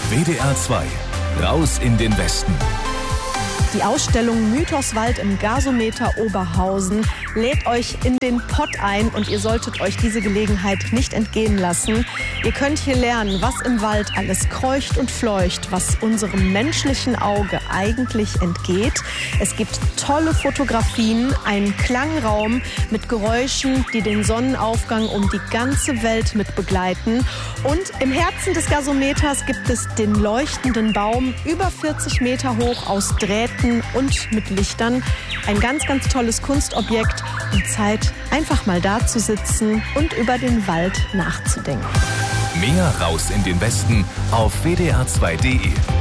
WDR 2. Raus in den Westen. Die Ausstellung Mythoswald im Gasometer Oberhausen lädt euch in den Pott ein und ihr solltet euch diese Gelegenheit nicht entgehen lassen. Ihr könnt hier lernen, was im Wald alles kreucht und fleucht, was unserem menschlichen Auge eigentlich entgeht. Es gibt tolle Fotografien, einen Klangraum mit Geräuschen, die den Sonnenaufgang um die ganze Welt mit begleiten. Und im Herzen des Gasometers gibt es den leuchtenden Baum, über 40 Meter hoch, aus Drähten und mit Lichtern. Ein ganz, ganz tolles Kunstobjekt und Zeit, einfach mal da zu sitzen und über den Wald nachzudenken. Mehr Raus in den Westen auf wdr2.de.